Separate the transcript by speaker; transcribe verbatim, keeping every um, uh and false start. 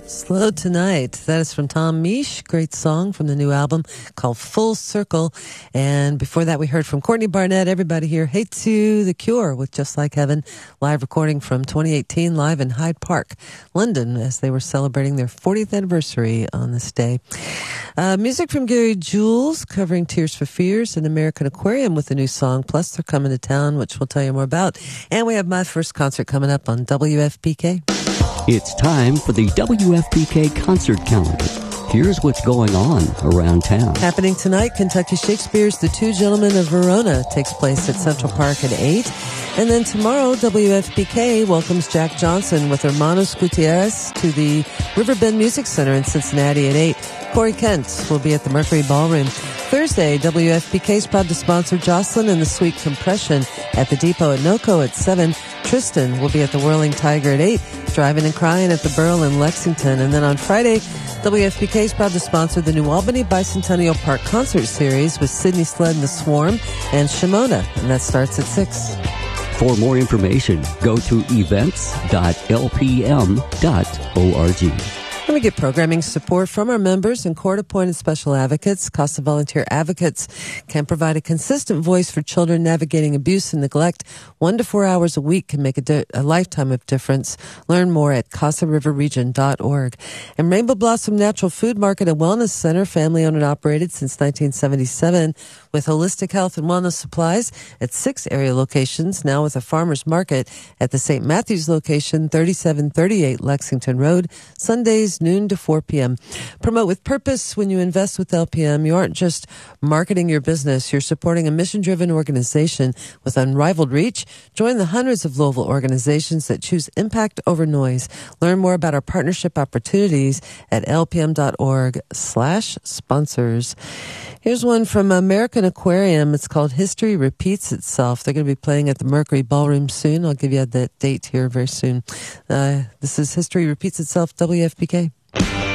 Speaker 1: Slow Tonight. That is from Tom Misch. Great song from the new album called Full Circle. And before that, we heard from Courtney Barnett. Everybody here, Hey to The Cure with Just Like Heaven. Live recording from twenty eighteen, live in Hyde Park, London, as they were celebrating their fortieth anniversary on this day. Uh, music from Gary Jules covering Tears for Fears and American Aquarium with a new song. Plus, they're coming to town, which we'll tell you more about. And we have my first concert coming up on W F P K.
Speaker 2: It's time for the W F P K concert calendar. Here's what's going on around town.
Speaker 1: Happening tonight, Kentucky Shakespeare's The Two Gentlemen of Verona takes place at Central Park at eight. And then tomorrow, W F P K welcomes Jack Johnson with Hermanos Gutierrez to the Riverbend Music Center in Cincinnati at eight. Corey Kent will be at the Mercury Ballroom. Thursday, W F P K is proud to sponsor Jocelyn and the Sweet Compression at the Depot at NoCo at seven. Tristan will be at the Whirling Tiger at eight. Driving and Crying at the Burl in Lexington. And then on Friday, W F P K is proud to sponsor the New Albany Bicentennial Park Concert Series with Sidney Sled and the Swarm and Shimona. And that starts at six.
Speaker 2: For more information, go to events dot l p m dot org.
Speaker 1: And we get programming support from our members and court-appointed special advocates. CASA Volunteer Advocates can provide a consistent voice for children navigating abuse and neglect. One to four hours a week can make a, di- a lifetime of difference. Learn more at casa river region dot org. And Rainbow Blossom Natural Food Market and Wellness Center, family-owned and operated since nineteen seventy-seven, with holistic health and wellness supplies at six area locations, now with a farmer's market at the Saint Matthews location, thirty-seven thirty-eight Lexington Road, Sundays, noon to four p.m. Promote with purpose. When you invest with L P M, you aren't just marketing your business. You're supporting a mission-driven organization with unrivaled reach. Join the hundreds of Louisville organizations that choose impact over noise. Learn more about our partnership opportunities at lpm.org slash sponsors. Here's one from American Aquarium. It's called History Repeats Itself. They're going to be playing at the Mercury Ballroom soon. I'll give you that date here very soon. Uh, this is History Repeats Itself, W F P K.